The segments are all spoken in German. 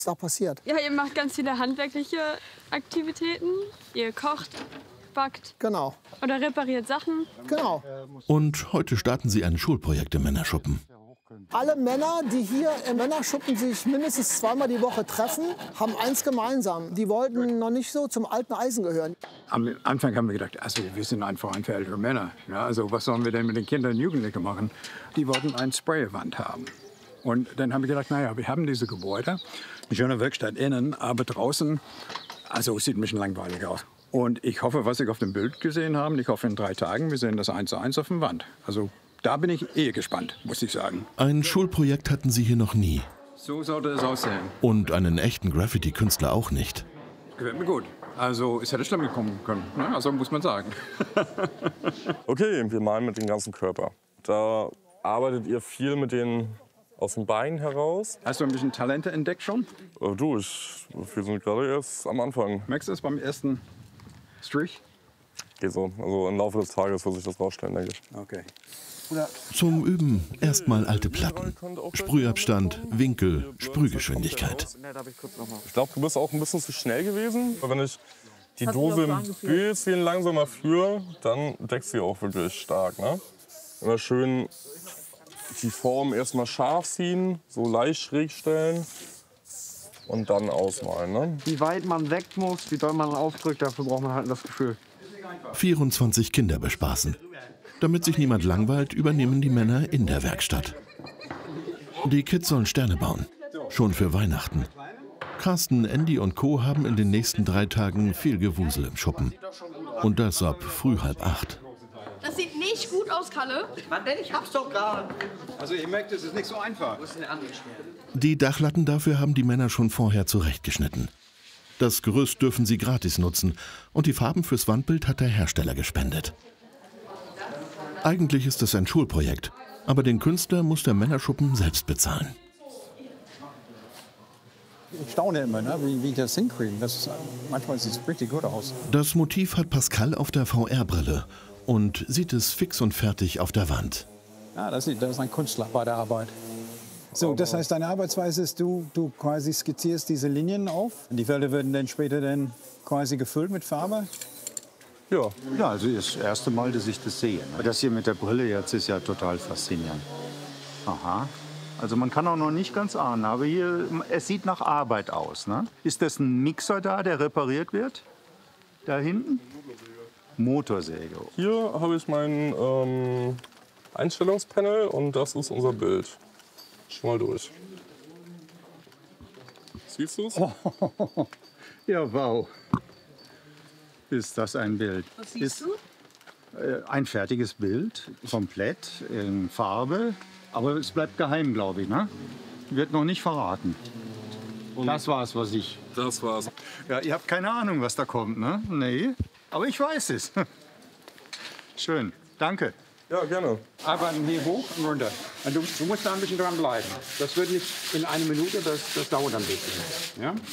Was da passiert? Ja, ihr macht ganz viele handwerkliche Aktivitäten. Ihr kocht, backt. Genau. Oder repariert Sachen. Genau. Und heute starten sie ein Schulprojekt im Männerschuppen. Alle Männer, die hier im Männerschuppen sich mindestens zweimal die Woche treffen, haben eins gemeinsam. Die wollten noch nicht so zum alten Eisen gehören. Am Anfang haben wir gedacht, also wir sind einfach für ältere Männer. Ja, also was sollen wir denn mit den Kindern und Jugendlichen machen? Die wollten eine Spraywand haben. Und dann haben wir gedacht, naja, wir haben diese Gebäude, eine schöne Werkstatt innen, aber draußen, also es sieht ein bisschen langweilig aus. Und ich hoffe, was ich auf dem Bild gesehen habe, ich hoffe in 3 Tagen, wir sehen das 1:1 auf der Wand. Also da bin ich gespannt, muss ich sagen. Ein Schulprojekt hatten sie hier noch nie. So sollte es aussehen. Und einen echten Graffiti-Künstler auch nicht. Gefällt mir gut. Also es hätte schlimmer kommen können, ne? Also muss man sagen. Okay, wir malen mit dem ganzen Körper. Da arbeitet ihr viel mit den aus dem Bein heraus. Hast du ein bisschen Talente entdeckt schon? Wir sind gerade erst am Anfang. Merkst du es beim ersten Strich? Geht so. Also im Laufe des Tages wird sich das rausstellen, denke ich. Okay. Zum Üben erstmal alte Platten. Sprühabstand, Winkel, Sprühgeschwindigkeit. Ich glaube, du bist auch ein bisschen zu schnell gewesen. Wenn ich die Dose im bisschen langsamer führe, dann deckt sie auch wirklich stark. Ne? Immer schön die Form erstmal scharf ziehen, so leicht schräg stellen und dann ausmalen. Ne? Wie weit man weg muss, wie doll man aufdrückt, dafür braucht man halt das Gefühl. 24 Kinder bespaßen. Damit sich niemand langweilt, übernehmen die Männer in der Werkstatt. Die Kids sollen Sterne bauen. Schon für Weihnachten. Carsten, Andy und Co. haben in den nächsten 3 Tagen viel Gewusel im Schuppen. Und das ab früh 7:30. Das sieht nicht gut aus, Kalle. Mann, ich hab's doch gerade. Also ihr merkt, es ist nicht so einfach. Die Dachlatten dafür haben die Männer schon vorher zurechtgeschnitten. Das Gerüst dürfen sie gratis nutzen und die Farben fürs Wandbild hat der Hersteller gespendet. Eigentlich ist es ein Schulprojekt, aber den Künstler muss der Männerschuppen selbst bezahlen. Ich staune immer, ne, wie die das hinkriegen. Manchmal sieht es richtig gut aus. Das Motiv hat Pascal auf der VR-Brille und sieht es fix und fertig auf der Wand. Ja, das ist ein Künstler bei der Arbeit. So, das heißt, deine Arbeitsweise ist, du quasi skizzierst diese Linien auf. Die Felder werden dann später quasi gefüllt mit Farbe. Ja, also das erste Mal, dass ich das sehe. Ne? Das hier mit der Brille jetzt ist ja total faszinierend. Aha. Also man kann auch noch nicht ganz ahnen, aber hier, es sieht nach Arbeit aus. Ne? Ist das ein Mixer da, der repariert wird? Da hinten? Motorsäge. Hier habe ich mein Einstellungspanel und das ist unser Bild. Schon mal durch. Siehst du es? Oh, ja, wow. Ist das ein Bild? Was siehst du? Ein fertiges Bild, komplett in Farbe. Aber es bleibt geheim, glaube ich. Ne? Wird noch nicht verraten. Und das war's, was ich... Das war's. Ja, ihr habt keine Ahnung, was da kommt, ne? Nee, aber ich weiß es. Schön, danke. Ja, gerne. Arbeiten hier hoch und runter. Und du musst da ein bisschen dran bleiben. Das wird nicht in 1 Minute, das dauert ein bisschen. Ja?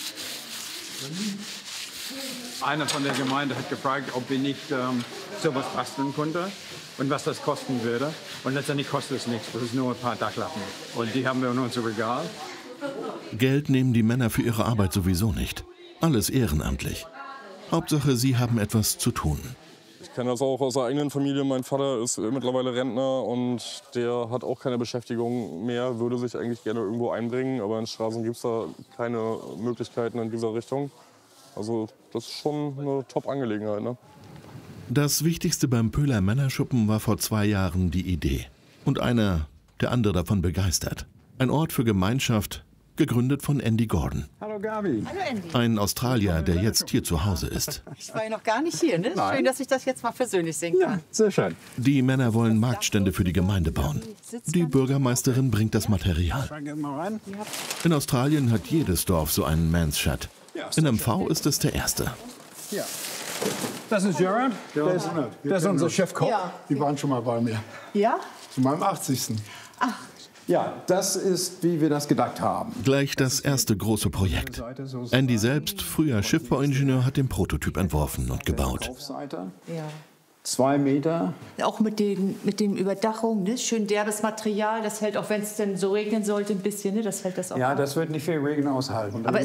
Einer von der Gemeinde hat gefragt, ob wir nicht sowas basteln konnten und was das kosten würde. Und letztendlich kostet es nichts, das ist nur ein paar Dachlatten. Und die haben wir in unserem Regal. Geld nehmen die Männer für ihre Arbeit sowieso nicht. Alles ehrenamtlich. Hauptsache, sie haben etwas zu tun. Ich kenne das auch aus der eigenen Familie. Mein Vater ist mittlerweile Rentner und der hat auch keine Beschäftigung mehr, würde sich eigentlich gerne irgendwo einbringen. Aber in Straßen gibt es da keine Möglichkeiten in dieser Richtung. Also das ist schon eine Top-Angelegenheit. Ne? Das Wichtigste beim Pöhler Männerschuppen war vor 2 Jahren die Idee. Und einer, der andere davon begeistert. Ein Ort für Gemeinschaft, gegründet von Andy Gordon. Hallo Gabi. Hallo Andy. Ein Australier, der jetzt hier zu Hause ist. Ich war ja noch gar nicht hier, ne? Nein. Schön, dass ich das jetzt mal persönlich sehen kann. Ja, sehr schön. Die Männer wollen Marktstände für die Gemeinde bauen. Die Bürgermeisterin bringt das Material. Mal rein. In Australien hat jedes Dorf so einen Man's Shed. In MV ist es der erste. Ja. Das ist Gerard. Das ist unser Chefkoch. Ja. Die waren schon mal bei mir. Ja? Zu meinem 80. Ach, Ja, das ist, wie wir das gedacht haben. Gleich das erste große Projekt. Andy selbst, früher Schiffbauingenieur, hat den Prototyp entworfen und gebaut. Aufseite. ja. 2 Meter. Auch mit den Überdachungen, ne? Schön derbes Material. Das hält, auch wenn es denn so regnen sollte, ein bisschen, ne? Das hält das auch. Ja, ab. das wird nicht viel Regen aushalten. Aber